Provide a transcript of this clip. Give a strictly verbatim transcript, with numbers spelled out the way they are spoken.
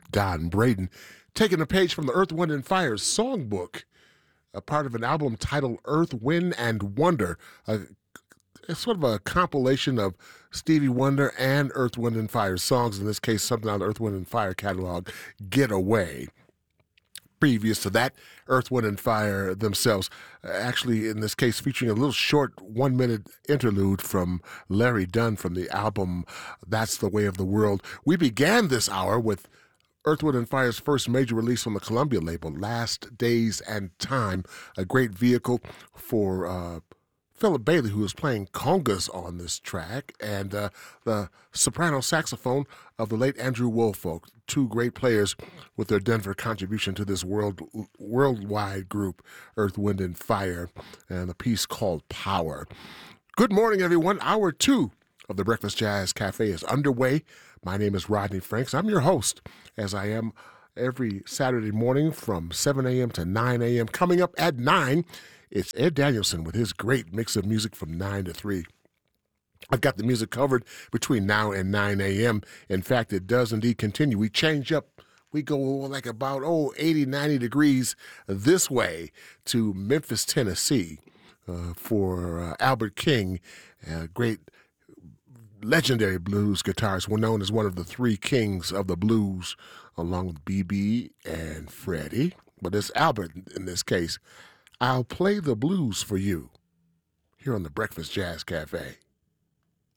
Don Braden, taking a page from the Earth, Wind, and Fire songbook, a part of an album titled Earth, Wind, and Wonder, a, it's sort of a compilation of Stevie Wonder and Earth, Wind, and Fire songs, in this case, something out of the Earth, Wind, and Fire catalog, Get Away. Previous to that, Earth, Wind, and Fire themselves, actually in this case featuring a little short one-minute interlude from Larry Dunn from the album That's the Way of the World. We began this hour with Earth, Wind, and Fire's first major release on the Columbia label, Last Days and Time, a great vehicle for uh, Philip Bailey, who was playing congas on this track, and uh, the soprano saxophone of the late Andrew Woolfolk, two great players with their Denver contribution to this world worldwide group, Earth, Wind, and Fire, and a piece called Power. Good morning, everyone. Hour two of the Breakfast Jazz Cafe is underway. My name is Rodney Franks. I'm your host, as I am every Saturday morning from seven a.m. to nine a.m. Coming up at nine, it's Ed Danielson with his great mix of music from nine to three. I've got the music covered between now and nine a.m. In fact, it does indeed continue. We change up. We go like about, oh, eighty, ninety degrees this way to Memphis, Tennessee uh, for uh, Albert King, a great legendary blues guitarist, well known as one of the three kings of the blues, along with B B and Freddie. But it's Albert in this case. I'll play the blues for you here on the Breakfast Jazz Cafe.